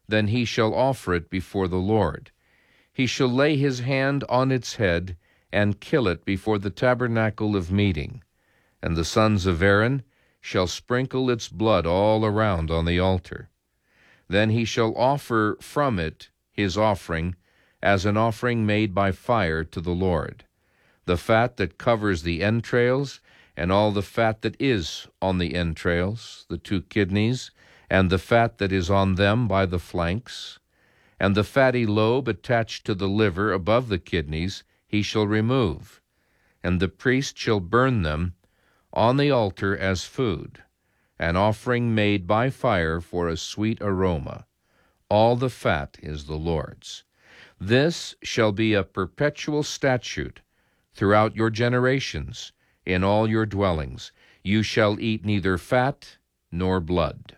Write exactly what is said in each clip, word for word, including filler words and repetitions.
then he shall offer it before the Lord. He shall lay his hand on its head and kill it before the tabernacle of meeting. And the sons of Aaron shall sprinkle its blood all around on the altar. Then he shall offer from it his offering as an offering made by fire to the Lord, the fat that covers the entrails, and all the fat that is on the entrails, the two kidneys, and the fat that is on them by the flanks, and the fatty lobe attached to the liver above the kidneys he shall remove, and the priest shall burn them on the altar as food, an offering made by fire for a sweet aroma. All the fat is the Lord's. This shall be a perpetual statute throughout your generations, in all your dwellings. You shall eat neither fat nor blood.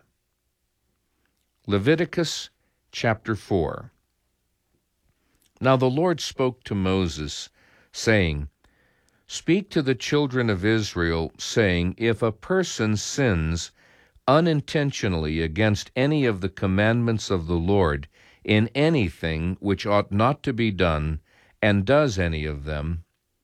Leviticus chapter four. Now the Lord spoke to Moses, saying, Speak to the children of Israel, saying, If a person sins unintentionally against any of the commandments of the Lord in anything which ought not to be done, and does any of them,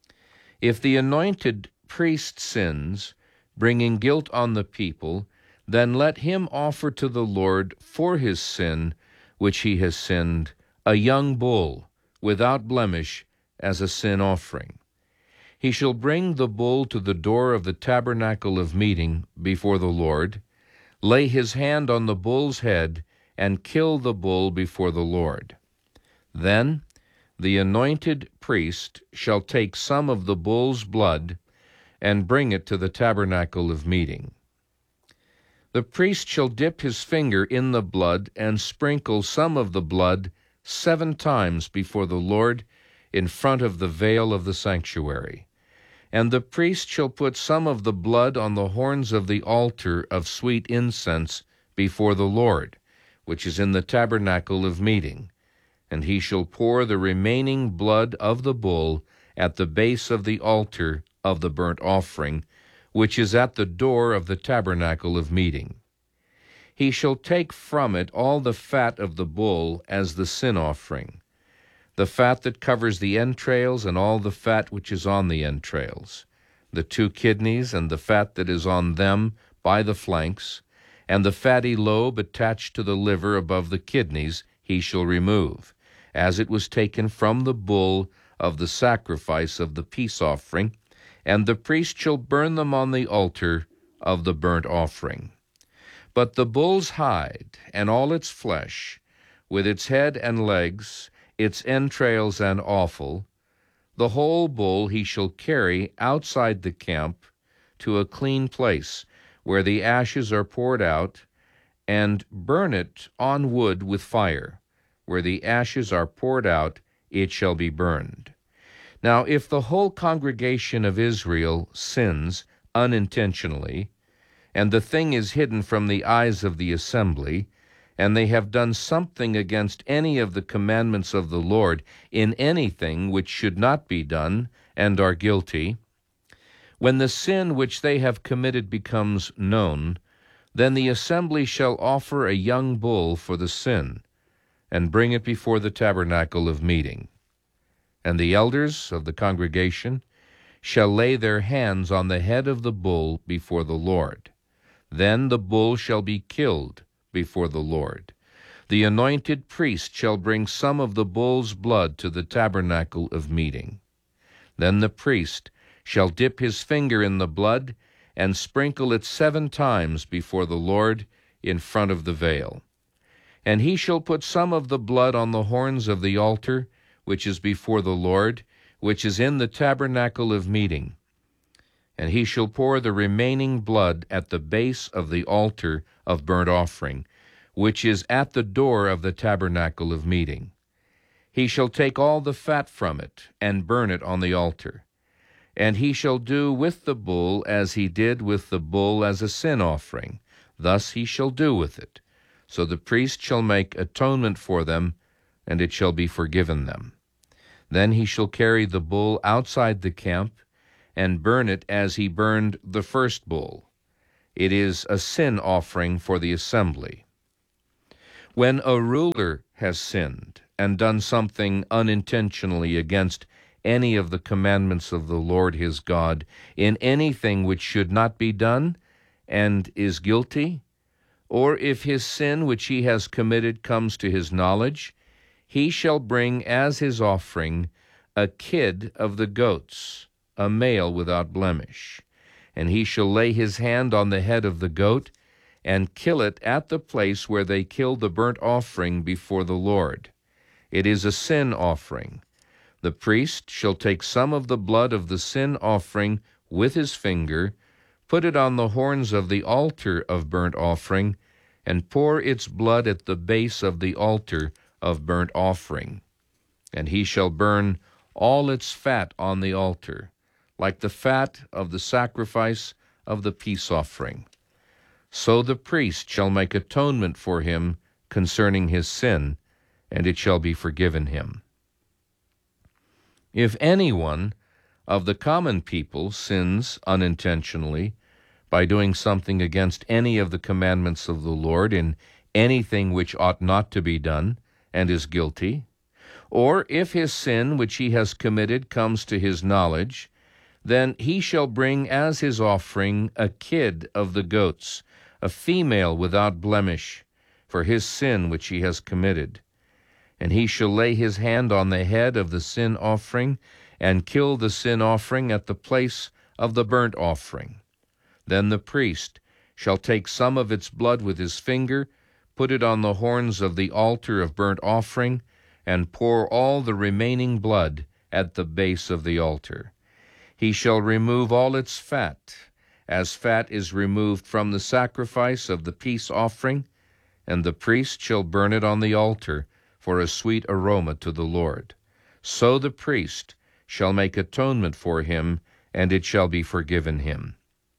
if the anointed priest sins, bringing guilt on the people, then let him offer to the Lord for his sin which he has sinned a young bull without blemish as a sin offering. He shall bring the bull to the door of the tabernacle of meeting before the Lord, lay his hand on the bull's head, and kill the bull before the Lord. Then the anointed priest shall take some of the bull's blood and bring it to the tabernacle of meeting. The priest shall dip his finger in the blood and sprinkle some of the blood seven times before the Lord in front of the veil of the sanctuary. And the priest shall put some of the blood on the horns of the altar of sweet incense before the Lord, which is in the tabernacle of meeting. And he shall pour the remaining blood of the bull at the base of the altar of the burnt offering, which is at the door of the tabernacle of meeting. He shall take from it all the fat of the bull as the sin offering, the fat that covers the entrails and all the fat which is on the entrails, the two kidneys and the fat that is on them by the flanks, and the fatty lobe attached to the liver above the kidneys he shall remove, as it was taken from the bull of the sacrifice of the peace offering, and the priest shall burn them on the altar of the burnt offering. But the bull's hide and all its flesh, with its head and legs, its entrails and offal, the whole bull he shall carry outside the camp to a clean place, where the ashes are poured out, and burn it on wood with fire. Where the ashes are poured out, it shall be burned. Now, if the whole congregation of Israel sins unintentionally, and the thing is hidden from the eyes of the assembly, and they have done something against any of the commandments of the Lord in anything which should not be done, and are guilty, when the sin which they have committed becomes known, then the assembly shall offer a young bull for the sin, and bring it before the tabernacle of meeting. And the elders of the congregation shall lay their hands on the head of the bull before the Lord. Then the bull shall be killed before the Lord. The anointed priest shall bring some of the bull's blood to the tabernacle of meeting. Then the priest shall dip his finger in the blood and sprinkle it seven times before the Lord in front of the veil. And he shall put some of the blood on the horns of the altar, which is before the Lord, which is in the tabernacle of meeting. And he shall pour the remaining blood at the base of the altar of burnt offering, which is at the door of the tabernacle of meeting. He shall take all the fat from it, and burn it on the altar. And he shall do with the bull as he did with the bull as a sin offering. Thus he shall do with it. So the priest shall make atonement for them, and it shall be forgiven them. Then he shall carry the bull outside the camp, and burn it as he burned the first bull. It is a sin offering for the assembly. When a ruler has sinned and done something unintentionally against any of the commandments of the Lord his God in anything which should not be done, and is guilty, or if his sin which he has committed comes to his knowledge, he shall bring as his offering a kid of the goats, a male without blemish. And he shall lay his hand on the head of the goat, and kill it at the place where they kill the burnt offering before the Lord. It is a sin offering. The priest shall take some of the blood of the sin offering with his finger, put it on the horns of the altar of burnt offering, and pour its blood at the base of the altar of burnt offering. And he shall burn all its fat on the altar, like the fat of the sacrifice of the peace offering. So the priest shall make atonement for him concerning his sin, and it shall be forgiven him. If anyone of the common people sins unintentionally by doing something against any of the commandments of the Lord in anything which ought not to be done, and is guilty, or if his sin which he has committed comes to his knowledge, then he shall bring as his offering a kid of the goats, a female without blemish, for his sin which he has committed. And he shall lay his hand on the head of the sin offering, and kill the sin offering at the place of the burnt offering. Then the priest shall take some of its blood with his finger, put it on the horns of the altar of burnt offering, and pour all the remaining blood at the base of the altar. He shall remove all its fat, as fat is removed from the sacrifice of the peace offering, and the priest shall burn it on the altar for a sweet aroma to the Lord. So the priest shall make atonement for him, and it shall be forgiven him.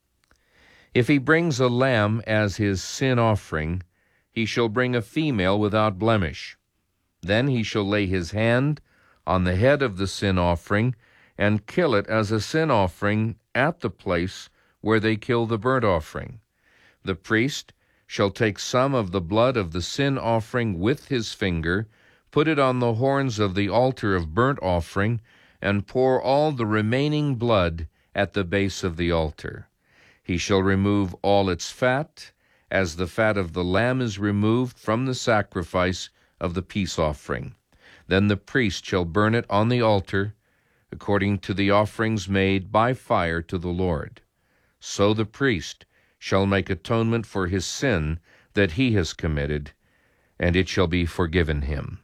If he brings a lamb as his sin offering, he shall bring a female without blemish. Then he shall lay his hand on the head of the sin offering, and kill it as a sin offering at the place where they kill the burnt offering. The priest shall take some of the blood of the sin offering with his finger, put it on the horns of the altar of burnt offering, and pour all the remaining blood at the base of the altar. He shall remove all its fat, as the fat of the lamb is removed from the sacrifice of the peace offering. Then the priest shall burn it on the altar, according to the offerings made by fire to the Lord. So the priest shall make atonement for his sin that he has committed, and it shall be forgiven him.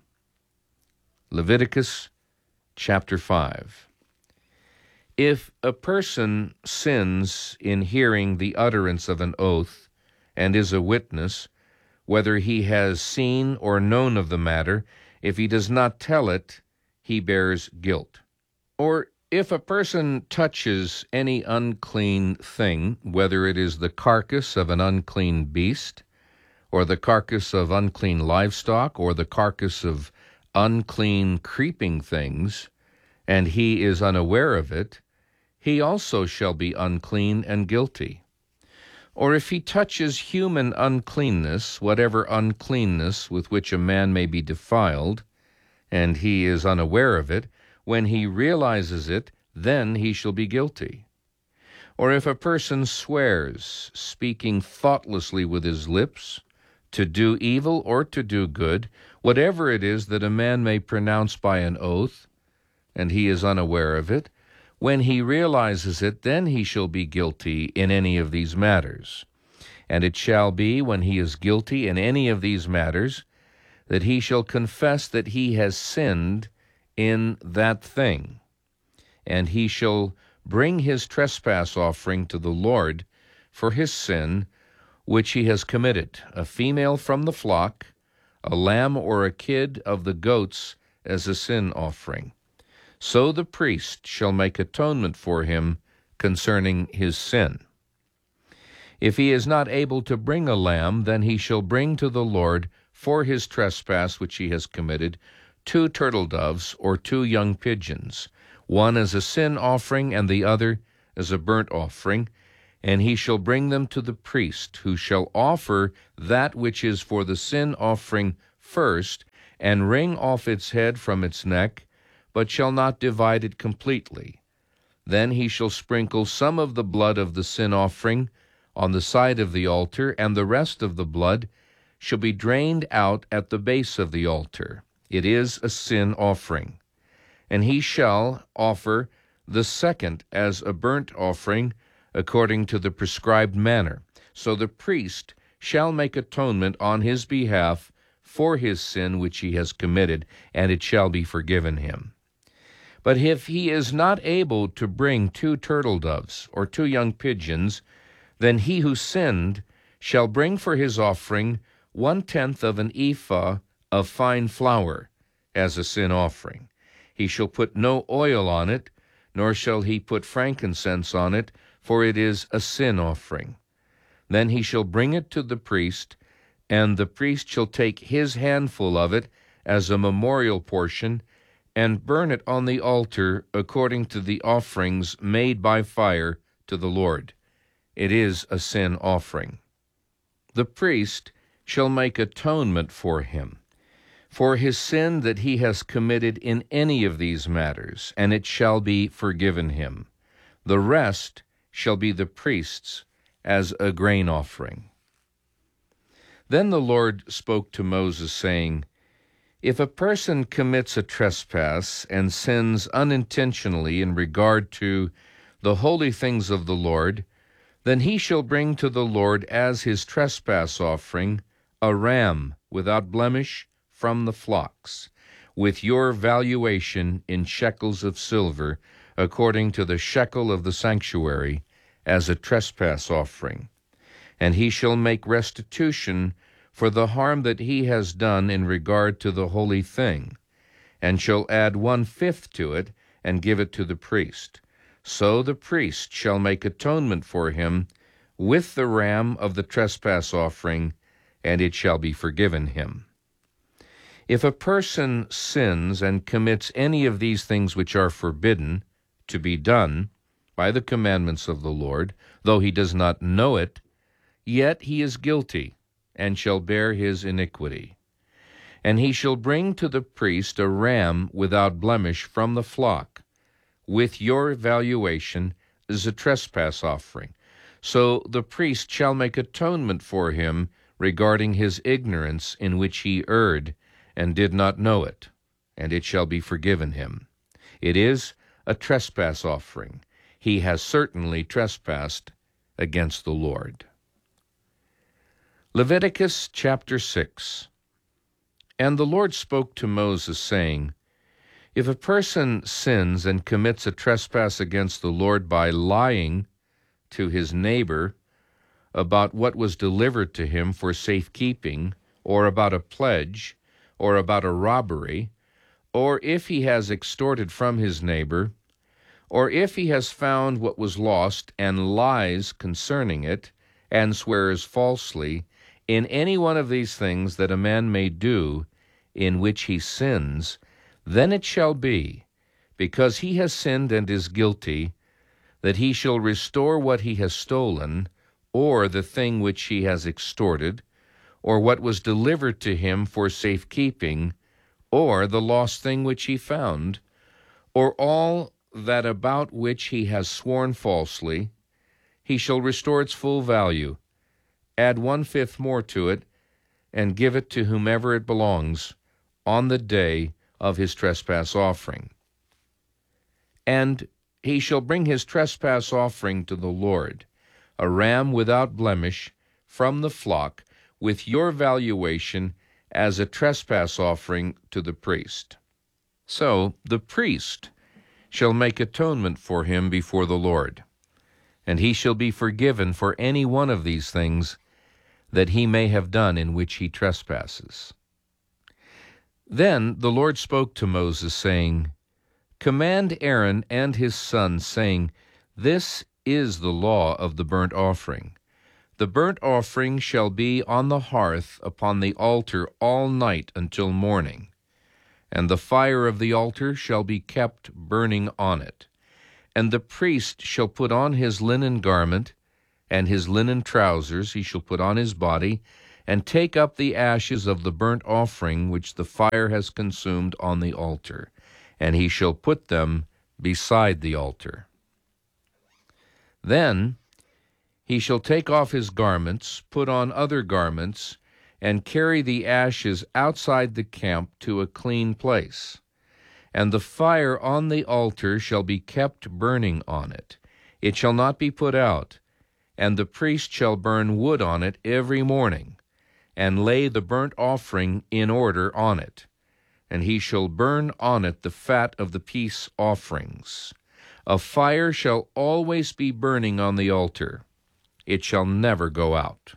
Leviticus chapter five. If a person sins in hearing the utterance of an oath, and is a witness, whether he has seen or known of the matter, if he does not tell it, he bears guilt. Or if a person touches any unclean thing, whether it is the carcass of an unclean beast, or the carcass of unclean livestock, or the carcass of unclean creeping things, and he is unaware of it, he also shall be unclean and guilty. Or if he touches human uncleanness, whatever uncleanness with which a man may be defiled, and he is unaware of it, when he realizes it, then he shall be guilty. Or if a person swears, speaking thoughtlessly with his lips, to do evil or to do good, whatever it is that a man may pronounce by an oath, and he is unaware of it, when he realizes it, then he shall be guilty in any of these matters. And it shall be, when he is guilty in any of these matters, that he shall confess that he has sinned in that thing, and he shall bring his trespass offering to the Lord for his sin which he has committed, a female from the flock, a lamb or a kid of the goats as a sin offering. So the priest shall make atonement for him concerning his sin. If he is not able to bring a lamb, then he shall bring to the Lord for his trespass which he has committed two turtle doves or two young pigeons, one as a sin offering and the other as a burnt offering, And he shall bring them to the priest, who shall offer that which is for the sin offering first, and wring off its head from its neck, but shall not divide it completely. Then he shall sprinkle some of the blood of the sin offering on the side of the altar, and the rest of the blood shall be drained out at the base of the altar. It is a sin offering. And he shall offer the second as a burnt offering according to the prescribed manner. So the priest shall make atonement on his behalf for his sin which he has committed, and it shall be forgiven him. But if he is not able to bring two turtle doves or two young pigeons, then he who sinned shall bring for his offering one-tenth of an ephah of fine flour as a sin offering. He shall put no oil on it, nor shall he put frankincense on it, for it is a sin offering. Then he shall bring it to the priest, and the priest shall take his handful of it as a memorial portion, and burn it on the altar according to the offerings made by fire to the Lord. It is a sin offering. The priest shall make atonement for him, for his sin that he has committed in any of these matters, and it shall be forgiven him. The rest shall be the priest's as a grain offering. Then the Lord spoke to Moses, saying, If a person commits a trespass and sins unintentionally in regard to the holy things of the Lord, then he shall bring to the Lord as his trespass offering a ram without blemish from the flocks, with your valuation in shekels of silver, according to the shekel of the sanctuary, as a trespass offering. And he shall make restitution for the harm that he has done in regard to the holy thing, and shall add one-fifth to it, and give it to the priest. So the priest shall make atonement for him with the ram of the trespass offering, and it shall be forgiven him. If a person sins and commits any of these things which are forbidden to be done by the commandments of the Lord, though he does not know it, yet he is guilty, and shall bear his iniquity. And he shall bring to the priest a ram without blemish from the flock, with your valuation as a trespass offering. So the priest shall make atonement for him regarding his ignorance in which he erred and did not know it, and it shall be forgiven him. It is a trespass offering. He has certainly trespassed against the Lord. Leviticus chapter six. And the Lord spoke to Moses, saying, If a person sins and commits a trespass against the Lord by lying to his neighbor about what was delivered to him for safekeeping, or about a pledge, or about a robbery, or if he has extorted from his neighbor, or if he has found what was lost and lies concerning it, and swears falsely, in any one of these things that a man may do in which he sins, then it shall be, because he has sinned and is guilty, that he shall restore what he has stolen, or the thing which he has extorted, or what was delivered to him for safekeeping, or the lost thing which he found, or all that about which he has sworn falsely. He shall restore its full value, add one-fifth more to it, and give it to whomever it belongs on the day of his trespass offering. And he shall bring his trespass offering to the Lord, a ram without blemish from the flock, with your valuation as a trespass offering to the priest. So the priest shall make atonement for him before the Lord, and he shall be forgiven for any one of these things that he may have done in which he trespasses. Then the Lord spoke to Moses, saying, Command Aaron and his sons, saying, This is the law of the burnt offering. The burnt offering shall be on the hearth upon the altar all night until morning, and the fire of the altar shall be kept burning on it. And the priest shall put on his linen garment, and his linen trousers he shall put on his body, and take up the ashes of the burnt offering which the fire has consumed on the altar, and he shall put them beside the altar. Then he shall take off his garments, put on other garments, and carry the ashes outside the camp to a clean place. And the fire on the altar shall be kept burning on it. It shall not be put out. And the priest shall burn wood on it every morning, and lay the burnt offering in order on it. And he shall burn on it the fat of the peace offerings. A fire shall always be burning on the altar. It shall never go out.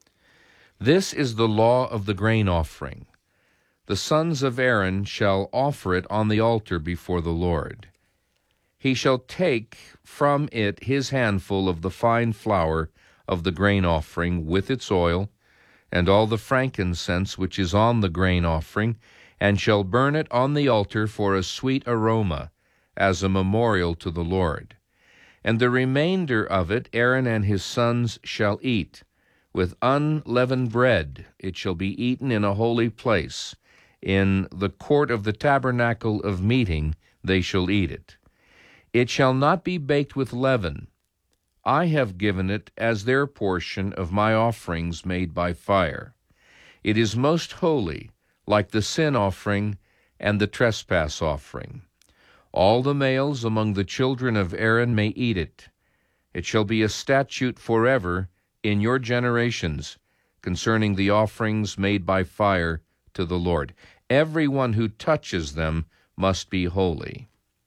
This is the law of the grain offering. The sons of Aaron shall offer it on the altar before the Lord. He shall take from it his handful of the fine flour of the grain offering with its oil, and all the frankincense which is on the grain offering, and shall burn it on the altar for a sweet aroma, as a memorial to the Lord. And the remainder of it Aaron and his sons shall eat. With unleavened bread it shall be eaten in a holy place. In the court of the tabernacle of meeting they shall eat it. It shall not be baked with leaven. I have given it as their portion of my offerings made by fire. It is most holy, like the sin offering and the trespass offering. All the males among the children of Aaron may eat it. It shall be a statute forever in your generations concerning the offerings made by fire to the Lord. Everyone who touches them must be holy.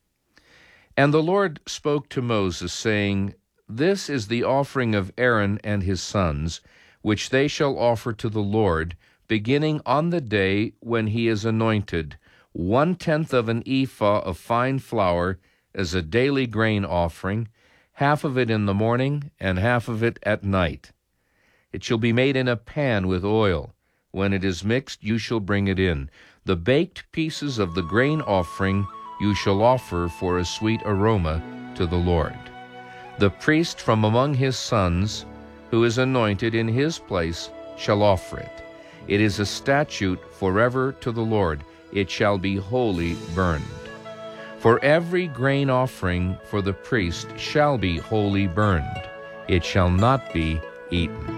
And the Lord spoke to Moses, saying, This is the offering of Aaron and his sons, which they shall offer to the Lord, beginning on the day when he is anointed, one-tenth of an ephah of fine flour as a daily grain offering, half of it in the morning and half of it at night. It shall be made in a pan with oil. When it is mixed, you shall bring it in. The baked pieces of the grain offering you shall offer for a sweet aroma to the Lord. The priest from among his sons, who is anointed in his place, shall offer it. It is a statute forever to the Lord. It shall be wholly burned. For every grain offering for the priest shall be wholly burned. It shall not be eaten.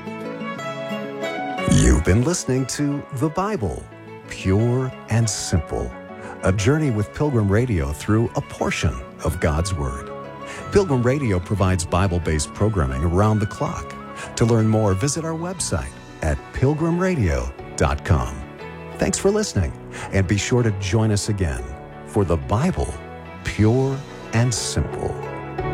You've been listening to The Bible, Pure and Simple, a journey with Pilgrim Radio through a portion of God's Word. Pilgrim Radio provides Bible-based programming around the clock. To learn more, visit our website at pilgrim radio dot com. Thanks for listening, and be sure to join us again for The Bible, Pure and Simple.